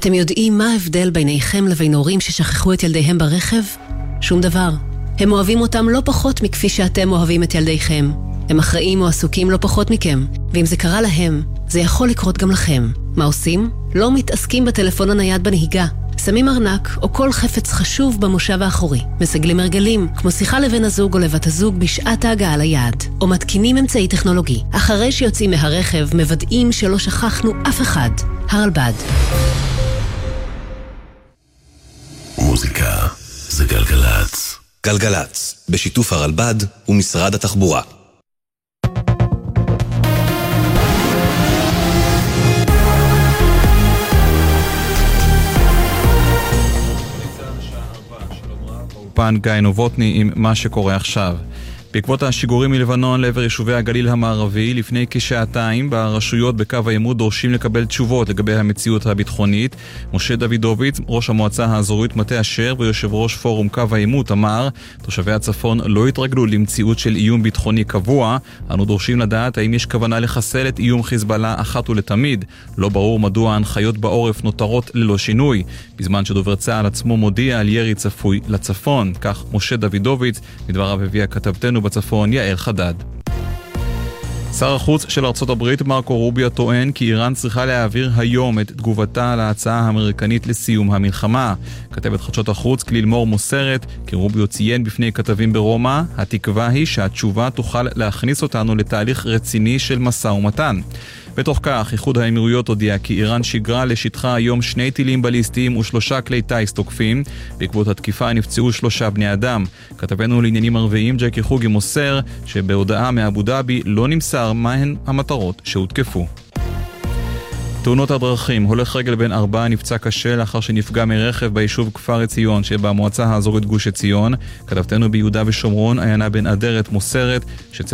אתם יודעים מה ההבדל ביניכם לבין הורים ששכחו את ילדיהם ברכב? שום דבר. הם אוהבים אותם לא פחות מכפי שאתם אוהבים את ילדיכם. הם אחראים או עסוקים לא פחות מכם, ואם זה קרה להם, זה יכול לקרות גם לכם. מה עושים? לא מתעסקים בטלפון הנייד בנהיגה. שמים ארנק או כל חפץ חשוב במושב האחורי. מסגלים הרגלים, כמו שיחה לבן הזוג או לבת הזוג בשעת ההגעה ליעד. או מתקינים אמצעי טכנולוגי. אחרי שיוצאים מהרכב, מוודאים שלא שכחנו אף אחד. הרלב"ד. מוזיקה זה גלגלץ. גלגלץ, בשיתוף הרלב"ד ומשרד התחבורה. פן גיא נובוטני עם מה שקורה עכשיו. בעקבות השיגורים מלבנון לעבר יישובי הגליל המערבי, לפני כשעתיים ברשויות בקו העימות דורשים לקבל תשובות לגבי המציאות הביטחונית. משה דוידוביץ, ראש המועצה האזורית מטה אשר ויושב ראש פורום קו העימות, אמר, תושבי הצפון לא התרגלו למציאות של איום ביטחוני קבוע. אנו דורשים לדעת האם יש כוונה לחסל את איום חיזבאללה אחת ולתמיד. לא ברור מדוע ההנחיות בעורף נותרות ללא שינוי, בזמן שדובר צה"ל עצמו מודיע על ירי צפוי לצפון. כך משה דוידוביץ, מדבריו הביאה כתבתנו בצפון יעל חדד. שר החוץ של ארצות הברית מרקו רוביו טוען כי איראן צריכה להעביר היום את תגובתה להצעה האמריקנית לסיום המלחמה. כתבת חדשות החוץ כליל מור מוסרת כי רוביו ציין בפני כתבים ברומא, התקווה היא שהתשובה תוכל להכניס אותנו לתהליך רציני של משא ומתן. בתוך כך, איחוד האמירויות הודיע כי איראן שיגרה לשטחה היום 2 טילים בליסטיים ו3 כלי טייס תוקפים. בעקבות התקיפה נפצעו 3 בני אדם. כתבנו לעניינים ערביים ג'קי חוגי מוסר שבהודעה מאבו דאבי לא נמסר מהן המטרות שהותקפו. תאונות הדרכים, הולך רגל בן 4 נפצע קשה לאחר שנפגע מרכב ביישוב כפר עציון שבמועצה האזורית גוש עציון. כתבתנו ביהודה ושומרון עיינה בן אדרת מוסרת